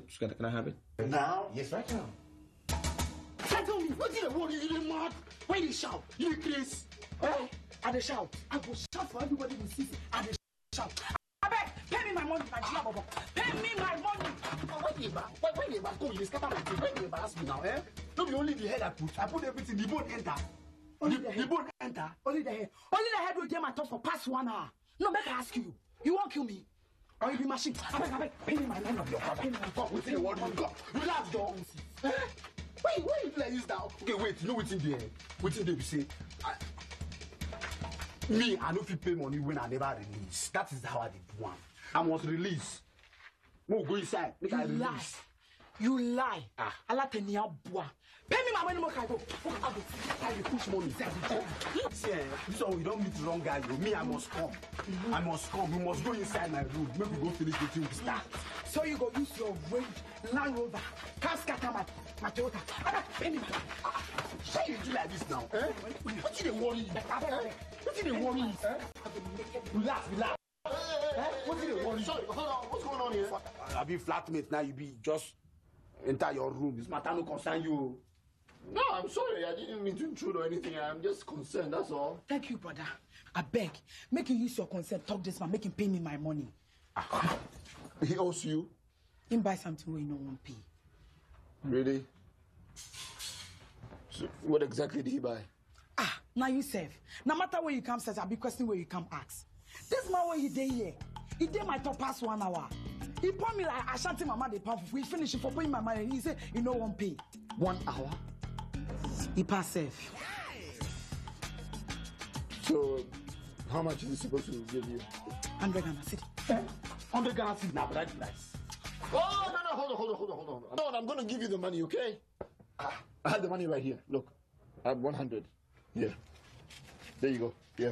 Can I have it? Now? Yes, right now. Tell me, what did I want you mad? Why they shout? You Chris? I they shout. I go shout for everybody to see. I they shout. I beg, pay me my money, Nigeria Bobo. Pay me my money. Why you go? You scatter my thing. Why you embarrass me now, eh? Not be only the head I put everything. The bone enter. The bone enter. Only the head. Only the head will get my top for past 1 hour. No, make I ask you. You won't kill me. Or you be machine. I beg, pay me my money of your father. Pay me my God. What's the word you got? Relax, dog. Why you like use that? Okay, wait. You know what's in there? What's in there? We say, me, I no fit pay money when I never release. That is how I did one. I must release. No, go inside. Make I release. You lie. Allah tenia bois. Pay me my money, more I go. I will push money. See, this one we don't meet the wrong guy. Me, I must come. I must come. We must go inside my room. Maybe we go finish the thing we start. So you go use your range Land Rover. Can't scatter my Toyota. Pay me my money. Why you do like this now? What did they worry? What did they worry? Relax. What did they worry? Sorry, hold on. What's going on here? I be flatmate now. You be just enter your room. This matter no concern you. No, I'm sorry. I didn't mean to intrude or anything. I'm just concerned. That's all. Thank you, brother. I beg. Make you use your consent. Talk this man. Make him pay me my money. He owes you? He buy something where you no want pay. Really? So what exactly did he buy? Now you save. No matter where you come, says I'll be questioning where you come ask. This man when he day here, he did my top past 1 hour. He paid me like Ashanti mama they pay. We finish it for paying my money. He said you know won't pay. 1 hour. He pass safe. So how much is he supposed to give you? 100 Ghana cedi. 100 Ghana cedi now, but that's nice. Oh no, hold on. No, I'm gonna give you the money, okay? I have the money right here. Look, I have 100. Here. There you go. Yeah.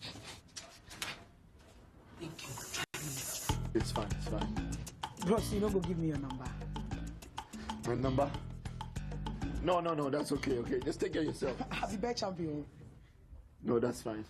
Thank you. It's fine. Bros, you don't go give me your number. My number? No, that's okay. Just take care of yourself. I'll be back champion. No, that's fine.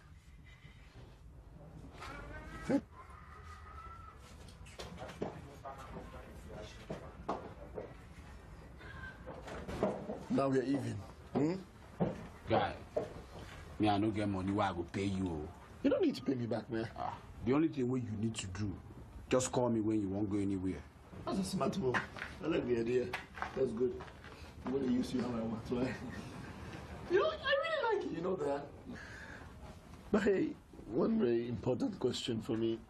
Now we're even. Guy, me, I don't get money where I go pay you. You don't need to pay me back, man. The only thing what you need to do, just call me when you won't go anywhere. That's a smart move. I like the idea. That's good. I'm going to use you how I want, right? You know, I really like it, you know that. But hey, one very important question for me.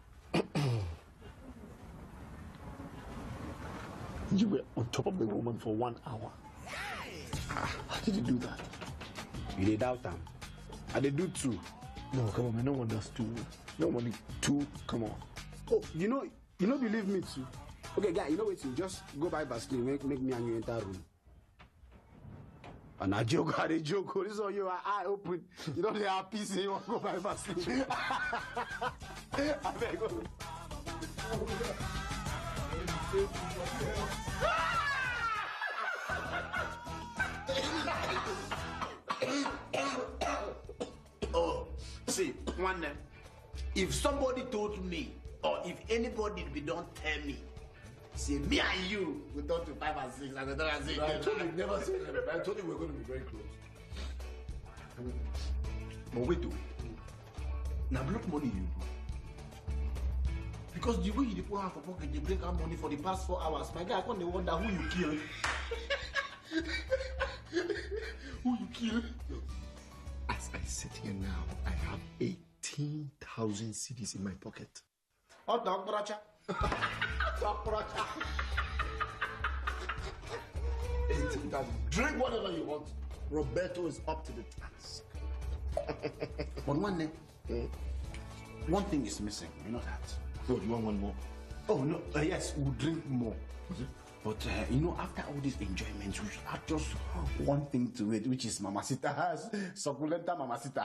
You were on top of the woman for 1 hour. How did you do that? You did doubt them. I did do 2. No, come on, man. No one does 2. No one 2. Come on. Oh, you know, believe me too. Okay, guy, you know what? You just go buy Vaseline, make me and you enter room. And I joke. This is you are eye open. You know they are peace. You want to go buy Vaseline. I beg you. Oh, see, one day, if somebody told me, or if anybody don't tell me, say me and you, we talk to 5 and 6, and I say, I told you never say that. I told you we're going to be very close. But wait, now block money you do. Because the way you put out for pocket, they bring out money for the past 4 hours. My guy, I can't wonder who you killed. Who you killed? As I sit here now, I have 18,000 CDs in my pocket. Oh, dog bracha. Dog bracha. 18,000. Drink whatever you want. Roberto is up to the task. But one thing is missing. You know that? Oh, you want one more? Oh, no. Yes, we'll drink more. But, you know, after all these enjoyments, we should add just one thing to it, which is Mamacita's Succulenta Mamacita.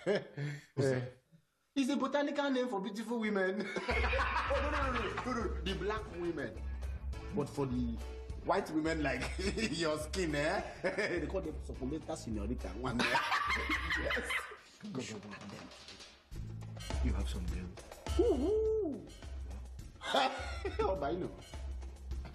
It's a botanical name for beautiful women. Oh, no. The black women. But for the white women like your skin, they call them Succulenta Senorita. One day. Yes. Go. You have some deal. Oh, but I know.